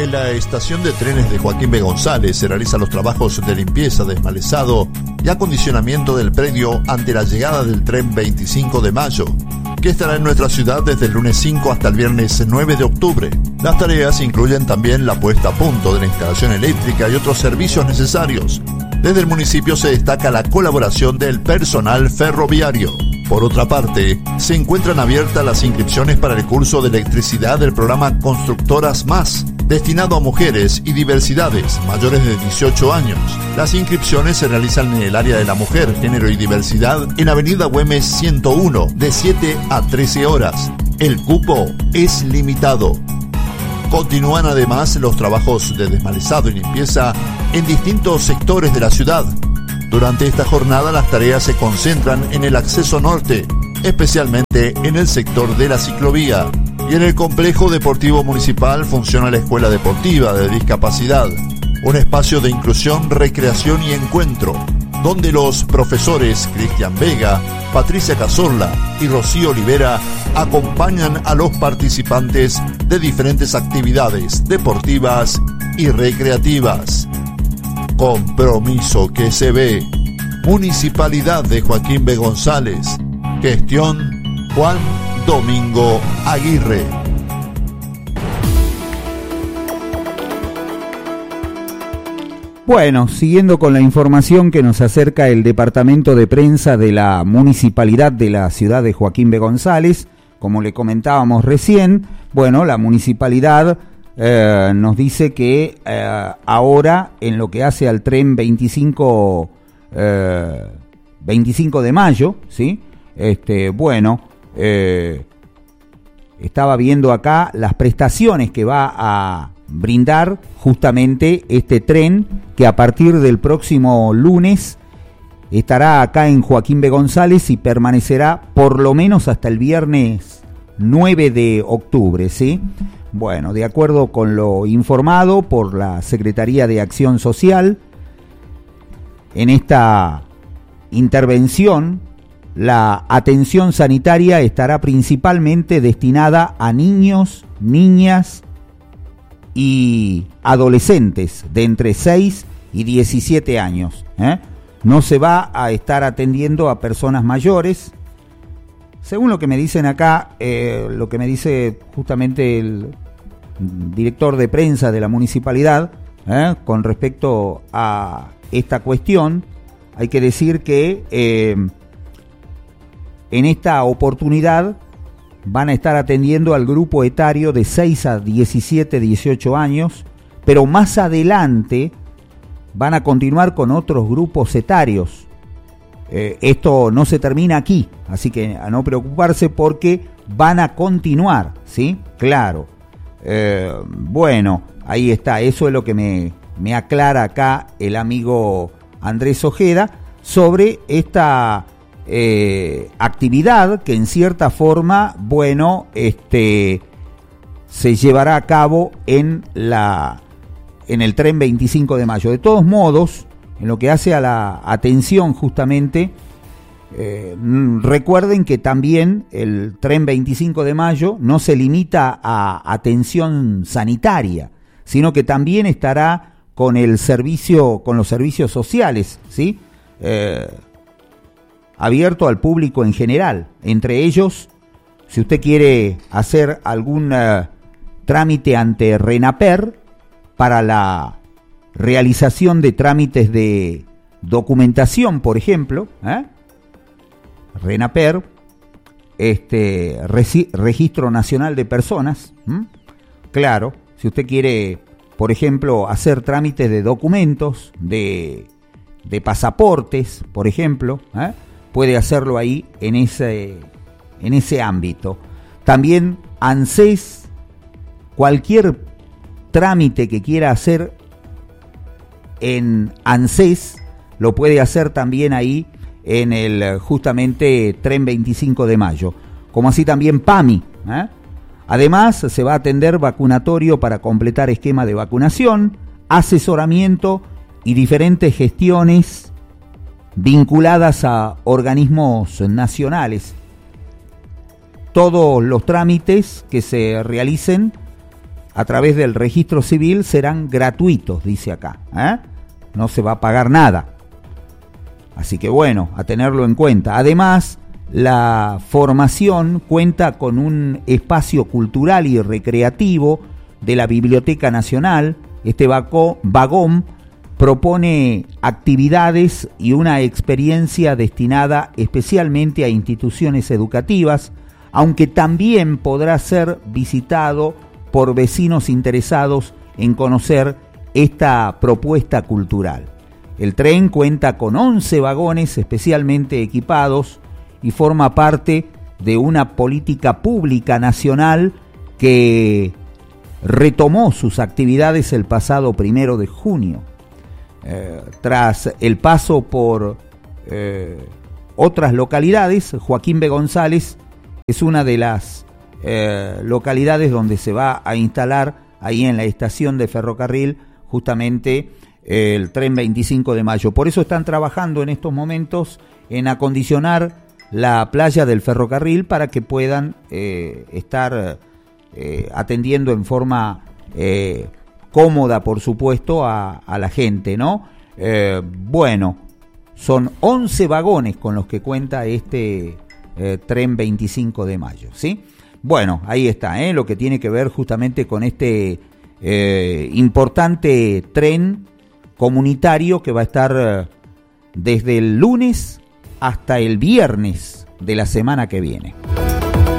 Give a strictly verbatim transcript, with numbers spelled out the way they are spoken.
En la estación de trenes de Joaquín B. González se realizan los trabajos de limpieza, desmalezado y acondicionamiento del predio ante la llegada del tren veinticinco de mayo, que estará en nuestra ciudad desde el lunes cinco hasta el viernes nueve de octubre. Las tareas incluyen también la puesta a punto de la instalación eléctrica y otros servicios necesarios. Desde el municipio se destaca la colaboración del personal ferroviario. Por otra parte, se encuentran abiertas las inscripciones para el curso de electricidad del programa Constructoras Más, destinado a mujeres y diversidades mayores de dieciocho años. Las inscripciones se realizan en el área de la mujer, género y diversidad en Avenida Güemes ciento uno, de siete a trece horas. El cupo es limitado. Continúan además los trabajos de desmalezado y limpieza en distintos sectores de la ciudad. Durante esta jornada las tareas se concentran en el acceso norte, especialmente en el sector de la ciclovía. Y en el complejo deportivo municipal funciona la Escuela Deportiva de Discapacidad, un espacio de inclusión, recreación y encuentro, donde los profesores Cristian Vega, Patricia Cazorla y Rocío Olivera acompañan a los participantes de diferentes actividades deportivas y recreativas. Compromiso que se ve. Municipalidad de Joaquín B. González. Gestión Juan Domingo Aguirre. Bueno, siguiendo con la información que nos acerca el departamento de prensa de la Municipalidad de la ciudad de Joaquín B. González, como le comentábamos recién, bueno, la Municipalidad eh, nos dice que eh, ahora en lo que hace al tren veinticinco, eh, veinticinco de mayo, ¿sí? Este, bueno, eh, estaba viendo acá las prestaciones que va a brindar justamente este tren que a partir del próximo lunes estará acá en Joaquín B. González y permanecerá por lo menos hasta el viernes nueve de octubre, ¿sí? Bueno, de acuerdo con lo informado por la Secretaría de Acción Social, en esta intervención la atención sanitaria estará principalmente destinada a niños, niñas y adolescentes de entre seis y diecisiete años. ¿eh? No se va a estar atendiendo a personas mayores. Según lo que me dicen acá, eh, lo que me dice justamente el director de prensa de la municipalidad, ¿eh? con respecto a esta cuestión, hay que decir que eh, en esta oportunidad van a estar atendiendo al grupo etario de seis a diecisiete, dieciocho años, pero más adelante van a continuar con otros grupos etarios. Eh, esto no se termina aquí, así que a no preocuparse porque van a continuar, ¿sí? Claro. Eh, bueno, ahí está, eso es lo que me, me aclara acá el amigo Andrés Ojeda sobre esta Eh, actividad que en cierta forma, bueno, este se llevará a cabo en la en el tren veinticinco de mayo. De todos modos, en lo que hace a la atención justamente, eh, recuerden que también el tren veinticinco de mayo no se limita a atención sanitaria, sino que también estará con el servicio, con los servicios sociales, ¿sí? Eh, abierto al público en general, entre ellos, si usted quiere hacer algún uh, trámite ante RENAPER para la realización de trámites de documentación, por ejemplo, ¿eh? RENAPER, este Regi- Registro Nacional de Personas, ¿m? Claro, si usted quiere, por ejemplo, hacer trámites de documentos, de, de pasaportes, por ejemplo, ¿eh? puede hacerlo ahí en ese, en ese ámbito. También ANSES, cualquier trámite que quiera hacer en ANSES, lo puede hacer también ahí en el justamente tren veinticinco de mayo, como así también PAMI. ¿eh? Además, se va a atender vacunatorio para completar esquema de vacunación, asesoramiento y diferentes gestiones vinculadas a organismos nacionales. Todos los trámites que se realicen a través del registro civil serán gratuitos, dice acá, ¿eh? No se va a pagar nada. Así que bueno, a tenerlo en cuenta. Además, la formación cuenta con un espacio cultural y recreativo de la Biblioteca Nacional. Este vagón propone actividades y una experiencia destinada especialmente a instituciones educativas, aunque también podrá ser visitado por vecinos interesados en conocer esta propuesta cultural. El tren cuenta con once vagones especialmente equipados y forma parte de una política pública nacional que retomó sus actividades el pasado primero de junio. Eh, tras el paso por eh, otras localidades, Joaquín B. González es una de las eh, localidades donde se va a instalar ahí en la estación de ferrocarril justamente eh, el tren veinticinco de mayo. Por eso están trabajando en estos momentos en acondicionar la playa del ferrocarril para que puedan eh, estar eh, atendiendo en forma eh, cómoda, por supuesto, a, a la gente, ¿no? Eh, bueno, son once vagones con los que cuenta este eh, tren veinticinco de mayo, ¿sí? Bueno, ahí está, ¿eh? Lo que tiene que ver justamente con este eh, importante tren comunitario que va a estar eh, desde el lunes hasta el viernes de la semana que viene.